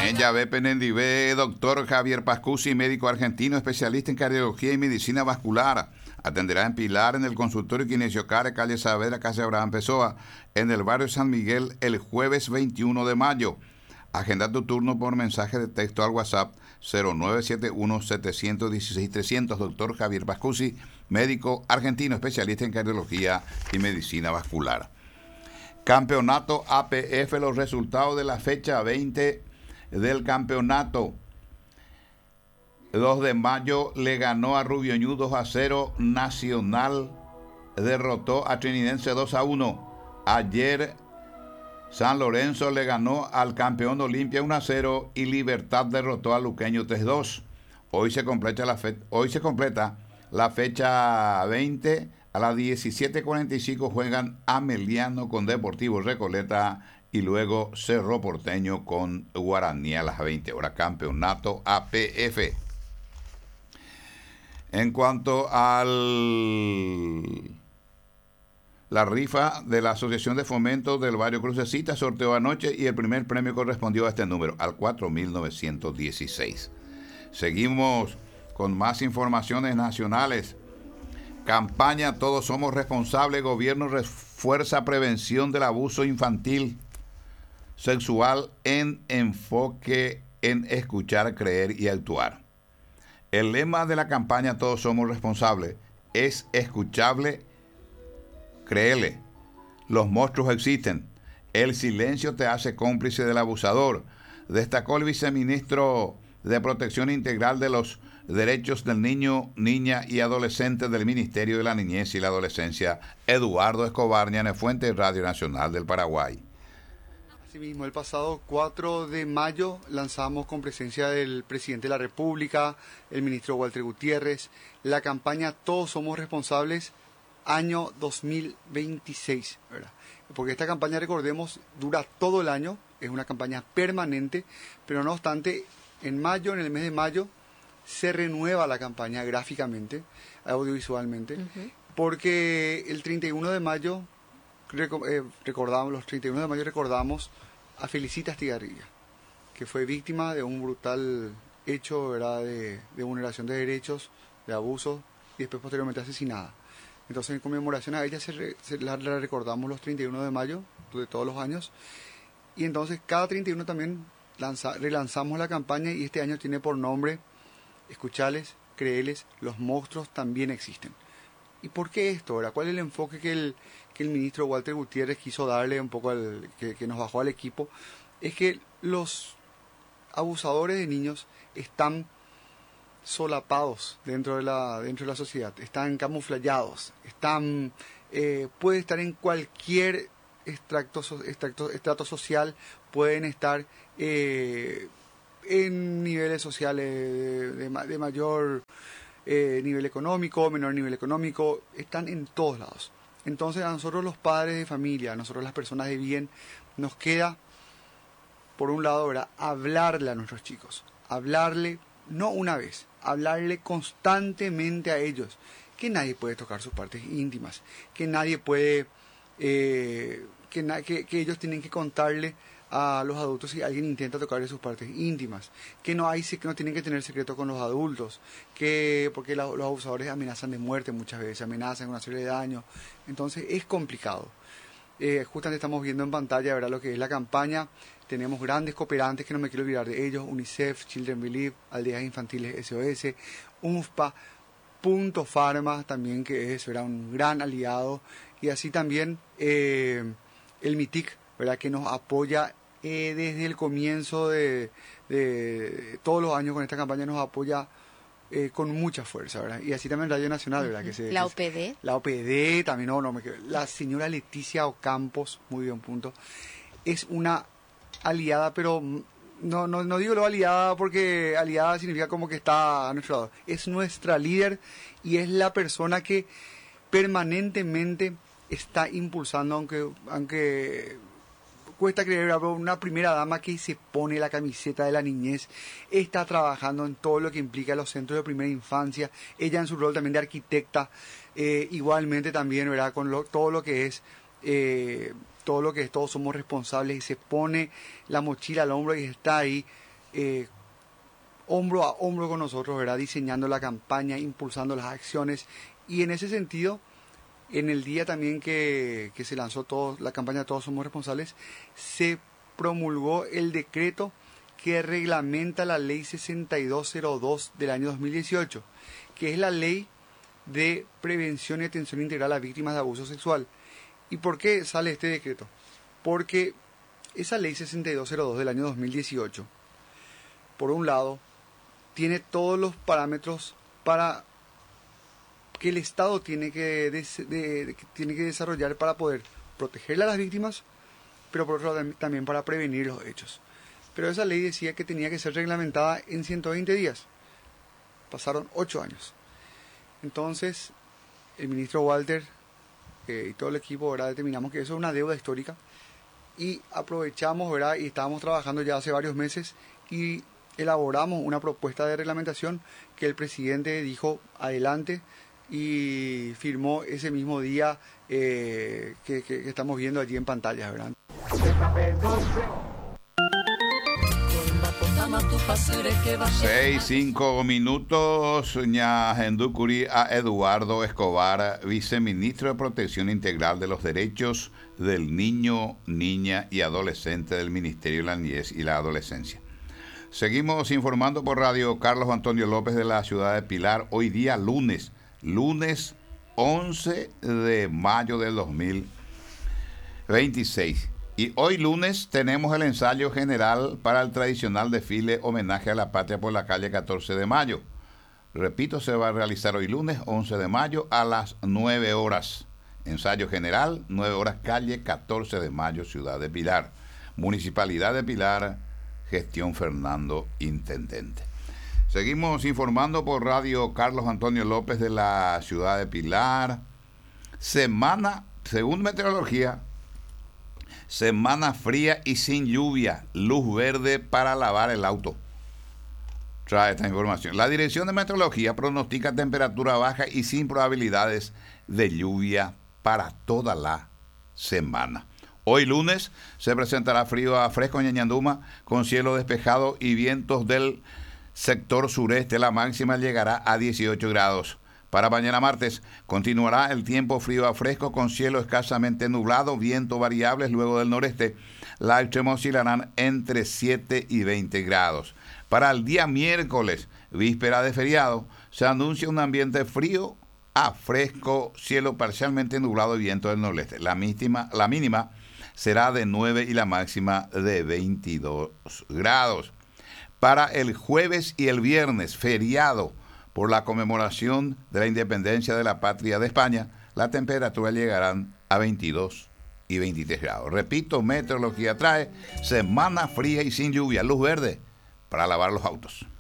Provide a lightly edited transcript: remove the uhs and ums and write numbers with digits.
En Llave Penendivé, doctor Javier Pascusi, médico argentino, especialista en cardiología y medicina vascular. Atenderá en Pilar, en el consultorio Kinesiocare, calle Saavedra, calle Abraham Pessoa, en el barrio San Miguel, el jueves 21 de mayo. Agenda tu turno por mensaje de texto al WhatsApp 0971-716-300. Doctor Javier Pascusi, médico argentino, especialista en cardiología y medicina vascular. Campeonato APF, los resultados de la fecha 20 del campeonato. 2 de mayo le ganó a Rubioñú 2-0. Nacional derrotó a Trinidense 2-1. Ayer San Lorenzo le ganó al campeón de Olimpia 1-0 y Libertad derrotó a Luqueño 3-2. Hoy se completa la fecha 20. A las 17:45 juegan Ameliano con Deportivo Recoleta y luego Cerro Porteño con Guaraní a las 20 horas. Campeonato APF. En cuanto a la rifa de la Asociación de Fomento del Barrio Crucecita, sorteó anoche y el primer premio correspondió a este número, al 4.916. Seguimos con más informaciones nacionales. Campaña Todos Somos Responsables. Gobierno refuerza prevención del abuso infantil sexual en enfoque en escuchar, creer y actuar. El lema de la campaña Todos Somos Responsables es escuchable, créele. Los monstruos existen. El silencio te hace cómplice del abusador. Destacó el viceministro de Protección Integral de los Derechos del Niño, Niña y Adolescente del Ministerio de la Niñez y la Adolescencia, Eduardo Escobar Ñanefuente, Radio Nacional del Paraguay. Asimismo, el pasado 4 de mayo lanzamos con presencia del presidente de la República, el ministro Walter Gutiérrez, la campaña Todos Somos Responsables año 2026, ¿verdad? Porque esta campaña, recordemos, dura todo el año, es una campaña permanente, pero no obstante, en mayo, en el mes de mayo, se renueva la campaña gráficamente, audiovisualmente, porque el 31 de mayo recordamos a Felicita Estigarribia, que fue víctima de un brutal hecho, ¿verdad?, de vulneración de derechos, de abuso, y después posteriormente asesinada. Entonces, en conmemoración a ella la recordamos los 31 de mayo de todos los años, y entonces cada 31 también relanzamos la campaña, y este año tiene por nombre Escuchales, créeles, los monstruos también existen. ¿Y por qué esto ahora? ¿Cuál es el enfoque que el ministro Walter Gutiérrez quiso darle un poco que nos bajó al equipo? Es que los abusadores de niños están solapados dentro de la sociedad, están camuflados, pueden estar en cualquier estrato social, pueden estar en niveles sociales de mayor nivel económico, menor nivel económico, están en todos lados. Entonces a nosotros los padres de familia, a nosotros las personas de bien, nos queda, por un lado, ¿verdad?, hablarle a nuestros chicos, hablarle no una vez, hablarle constantemente a ellos, que nadie puede tocar sus partes íntimas, que nadie puede, que ellos tienen que contarle a los adultos si alguien intenta tocarle sus partes íntimas, que no tienen que tener secreto con los adultos, porque los abusadores amenazan de muerte muchas veces, amenazan con una serie de daños. Entonces es complicado. Justamente estamos viendo en pantalla, ¿verdad?, lo que es la campaña. Tenemos grandes cooperantes, que no me quiero olvidar de ellos: UNICEF, Children Believe, Aldeas Infantiles SOS, UNFPA, Punto Pharma también, que es, ¿verdad?, un gran aliado, y así también el MITIC, ¿verdad?, que nos apoya desde el comienzo de todos los años con esta campaña, nos apoya con mucha fuerza, ¿verdad? Y así también Radio Nacional, ¿verdad? La OPD. La OPD también, la señora Leticia Ocampos, muy bien, punto. Es una aliada, pero no digo lo aliada porque aliada significa como que está a nuestro lado. Es nuestra líder y es la persona que permanentemente está impulsando, aunque cuesta creer, una primera dama que se pone la camiseta de la niñez, está trabajando en todo lo que implica los centros de primera infancia, ella en su rol también de arquitecta, igualmente también, ¿verdad?, con todo lo que es todos somos responsables, y se pone la mochila al hombro y está ahí hombro a hombro con nosotros, ¿verdad? Diseñando la campaña, impulsando las acciones. Y en ese sentido, en el día también que se lanzó la campaña Todos Somos Responsables, se promulgó el decreto que reglamenta la ley 6202 del año 2018, que es la ley de prevención y atención integral a víctimas de abuso sexual. ¿Y por qué sale este decreto? Porque esa ley 6202 del año 2018, por un lado, tiene todos los parámetros para que el Estado tiene que desarrollar para poder protegerle a las víctimas, pero por otro lado también para prevenir los hechos. Pero esa ley decía que tenía que ser reglamentada en 120 días. Pasaron 8 años. Entonces, el ministro Walter y todo el equipo, ¿verdad?, determinamos que eso es una deuda histórica y aprovechamos, ¿verdad?, y estábamos trabajando ya hace varios meses y elaboramos una propuesta de reglamentación que el presidente dijo adelante y firmó ese mismo día que estamos viendo allí en pantalla, ¿verdad? 6-5 minutos. Ñajenducuri a Eduardo Escobar, viceministro de Protección Integral de los Derechos del Niño, Niña y Adolescente del Ministerio de la Niñez y la Adolescencia. Seguimos informando por radio. Carlos Antonio López de la ciudad de Pilar. Hoy día lunes 11 de mayo del 2026. Y hoy lunes tenemos el ensayo general para el tradicional desfile Homenaje a la Patria por la calle 14 de mayo. Repito, se va a realizar hoy lunes 11 de mayo a las 9 horas. Ensayo general, 9 horas, calle 14 de mayo, ciudad de Pilar. Municipalidad de Pilar, gestión Fernando, intendente. Seguimos informando por radio. Carlos Antonio López de la ciudad de Pilar. Semana, según meteorología, semana fría y sin lluvia, luz verde para lavar el auto. Trae esta información. La Dirección de Meteorología pronostica temperatura baja y sin probabilidades de lluvia para toda la semana. Hoy lunes se presentará frío a fresco en Ñañanduma con cielo despejado y vientos del sector sureste. La máxima llegará a 18 grados. Para mañana martes continuará el tiempo frío a fresco con cielo escasamente nublado, viento variables luego del noreste. Las extremas oscilarán entre 7 y 20 grados. Para el día miércoles, víspera de feriado, se anuncia un ambiente frío a fresco, cielo parcialmente nublado y viento del noreste. La mínima será de 9 y la máxima de 22 grados. Para el jueves y el viernes, feriado, por la conmemoración de la independencia de la patria de España, la temperatura llegarán a 22 y 23 grados. Repito, meteorología trae semana fría y sin lluvia, luz verde para lavar los autos.